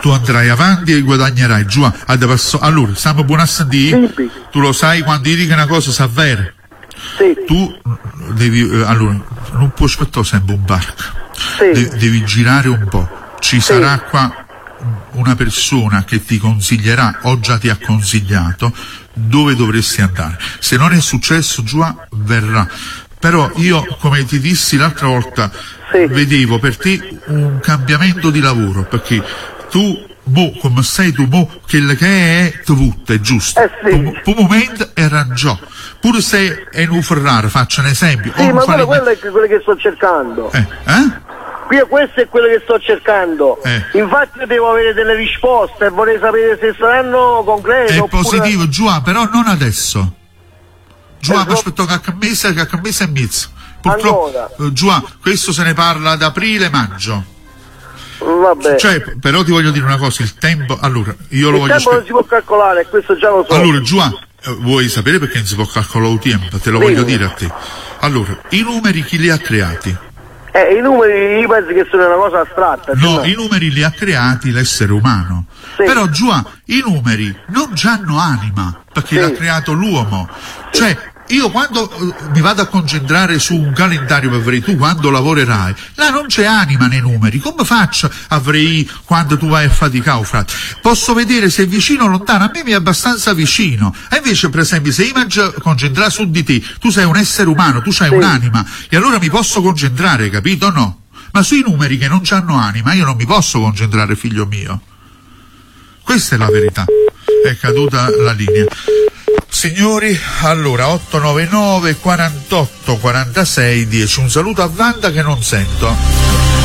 tu andrai avanti e guadagnerai giù allora stiamo buoni a sentire. Tu lo sai, quando dici che una cosa sa vera, tu devi allora non puoi aspettare sempre un barco, devi girare un po', ci sarà qua una persona che ti consiglierà o già ti ha consigliato dove dovresti andare. Se non è successo giù verrà, però io, come ti dissi l'altra volta, vedevo per te un cambiamento di lavoro, perché tu come sei tu quello che è tutto è giusto, per momento era già pure se è un Ferrari, faccio un esempio, ma quello è quello che sto cercando. Questo è quello che sto cercando. Infatti io devo avere delle risposte e vorrei sapere se saranno concrete. È positivo, però non adesso. Aspetto che a mese e mezzo. Purtroppo, questo se ne parla ad aprile-maggio. Vabbè. Però ti voglio dire una cosa, il tempo, allora, io lo voglio il tempo non si può calcolare, questo già lo so. Allora, vuoi sapere perché non si può calcolare il tempo? Te lo voglio dire a te. Allora, i numeri chi li ha creati? I numeri io penso che sono una cosa astratta. No, i numeri li ha creati l'essere umano. Però i numeri non hanno anima, perché l'ha creato l'uomo. Io quando mi vado a concentrare su un calendario per vedere tu quando lavorerai, là non c'è anima nei numeri. Come faccio a vedere quando tu vai a faticare, frate? Posso vedere se è vicino o lontano, a me mi è abbastanza vicino. E invece, per esempio, se io mi concentrare su di te, tu sei un essere umano, tu hai un'anima, e allora mi posso concentrare, capito o no? Ma sui numeri che non hanno anima io non mi posso concentrare, figlio mio. Questa è la verità. È caduta la linea. Signori, allora 899 48 46 10. Un saluto a Wanda che non sento.